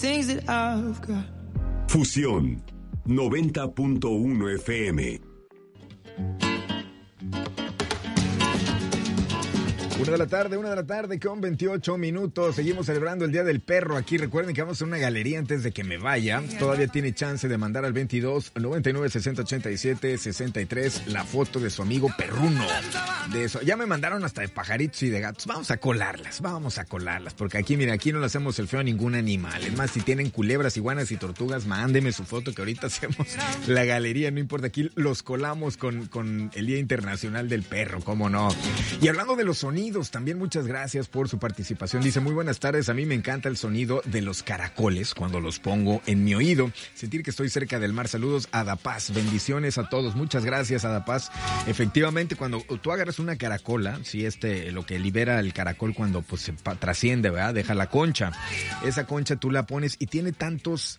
Fusión 90.1 FM. 1 de la tarde con 28 minutos. Seguimos celebrando el Día del Perro aquí. Recuerden que vamos a una galería antes de que me vaya. Todavía tiene chance de mandar al 22 99 60 87 63 la foto de su amigo perruno. De eso. Ya me mandaron hasta de pajaritos y de gatos. Vamos a colarlas. Porque aquí, mira, aquí no le hacemos el feo a ningún animal. Es más, si tienen culebras, iguanas y tortugas, mándeme su foto que ahorita hacemos la galería. No importa, aquí los colamos con el Día Internacional del Perro. ¿Cómo no? Y hablando de los sonidos, también muchas gracias por su participación. Dice, muy buenas tardes, a mí me encanta el sonido de los caracoles cuando los pongo en mi oído. Sentir que estoy cerca del mar. Saludos, Adapaz. Bendiciones a todos. Muchas gracias, Adapaz. Efectivamente, cuando tú agarras una caracola, sí, lo que libera el caracol cuando pues se trasciende, ¿verdad? Deja la concha. Esa concha tú la pones y tiene tantos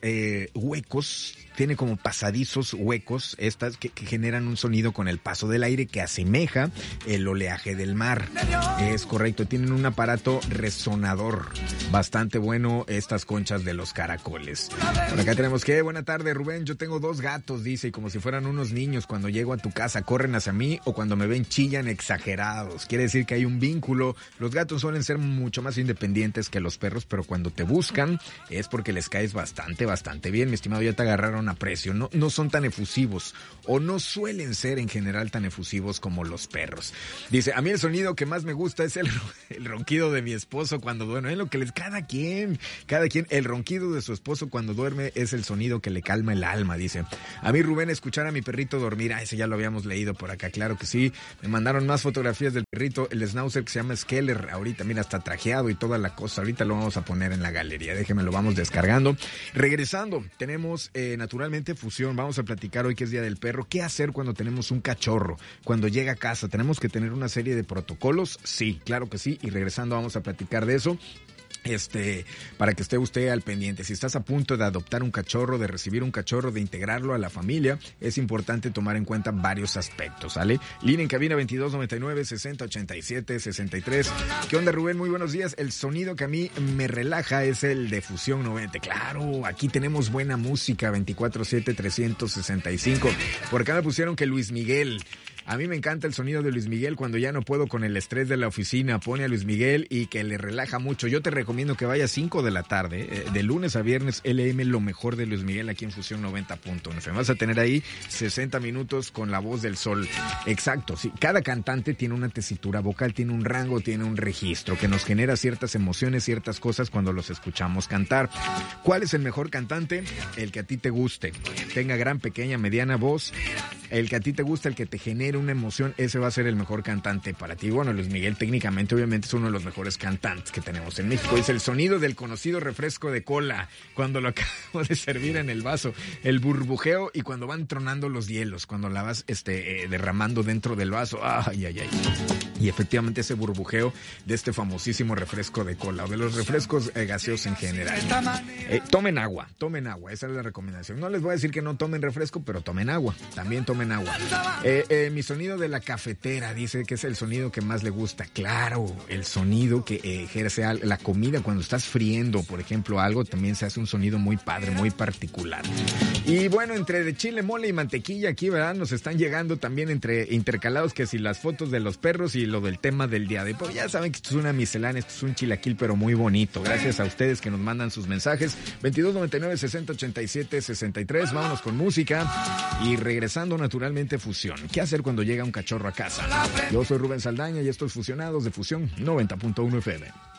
huecos, tiene como pasadizos huecos, estas que generan un sonido con el paso del aire que asemeja el oleaje del mar. Es correcto, tienen un aparato resonador bastante bueno estas conchas de los caracoles. Por acá tenemos que, buena tarde Rubén, yo tengo 2 gatos, dice, y como si fueran unos niños, cuando llego a tu casa corren hacia mí o cuando me ven chillan exagerados. Quiere decir que hay un vínculo. Los gatos suelen ser mucho más independientes que los perros, pero cuando te buscan es porque les caes bastante bien, mi estimado, ya te agarraron aprecio. No son tan efusivos o no suelen ser en general tan efusivos como los perros. Dice, a mí el sonido que más me gusta es el ronquido de mi esposo cuando duerme. Es lo que cada quien, el ronquido de su esposo cuando duerme es el sonido que le calma el alma, dice. A mí, Rubén, escuchar a mi perrito dormir, ese ya lo habíamos leído por acá, claro que sí. Me mandaron más fotografías del perrito, el schnauzer que se llama Skeller, ahorita, mira, está trajeado y toda la cosa. Ahorita lo vamos a poner en la galería, déjenme, lo vamos descargando. Regresando, tenemos naturalmente Fusión. Vamos a platicar hoy que es Día del Perro. ¿Qué hacer cuando tenemos un cachorro? Cuando llega a casa, ¿tenemos que tener una serie de protocolos? Sí, claro que sí, y regresando vamos a platicar de eso. Para que esté usted al pendiente. Si estás a punto de adoptar un cachorro, de recibir un cachorro, de integrarlo a la familia, es importante tomar en cuenta varios aspectos, ¿sale? Línea en cabina 2299 60 87 63. ¿Qué onda, Rubén? Muy buenos días. El sonido que a mí me relaja es el de Fusión 90. Claro, aquí tenemos buena música, 24/7 365. Por acá me pusieron que Luis Miguel. A mí me encanta el sonido de Luis Miguel cuando ya no puedo con el estrés de la oficina. Pone a Luis Miguel y que le relaja mucho. Yo te recomiendo que vayas 5 de la tarde, de lunes a viernes, LM, lo mejor de Luis Miguel aquí en Fusión 90.1. Vas a tener ahí 60 minutos con la voz del sol. Exacto, sí. Cada cantante tiene una tesitura vocal, tiene un rango, tiene un registro que nos genera ciertas emociones, ciertas cosas cuando los escuchamos cantar. ¿Cuál es el mejor cantante? El que a ti te guste. Tenga gran, pequeña, mediana voz. El que a ti te gusta, el que te genere una emoción, ese va a ser el mejor cantante para ti. Bueno, Luis Miguel técnicamente obviamente es uno de los mejores cantantes que tenemos en México. Es el sonido del conocido refresco de cola cuando lo acabo de servir en el vaso, el burbujeo y cuando van tronando los hielos, cuando la vas derramando dentro del vaso. Ay. Y efectivamente ese burbujeo de este famosísimo refresco de cola o de los refrescos gaseosos en general. Tomen agua, esa es la recomendación. No les voy a decir que no tomen refresco, pero tomen agua, también tomen agua. Mi sonido de la cafetera, dice que es el sonido que más le gusta. Claro, el sonido que ejerce la comida cuando estás friendo, por ejemplo, algo, también se hace un sonido muy padre, muy particular. Y bueno, entre de chile, mole y mantequilla aquí, ¿verdad? Nos están llegando también intercalados que si las fotos de los perros y lo del tema del día de hoy. Ya saben que esto es una miscelánea, esto es un chilaquil, pero muy bonito. Gracias a ustedes que nos mandan sus mensajes. 2299 60 87 63. Vámonos con música y regresando naturalmente Fusión. ¿Qué hacer cuando llega un cachorro a casa? Yo soy Rubén Saldaña y esto es Fusionados de Fusión 90.1 FM.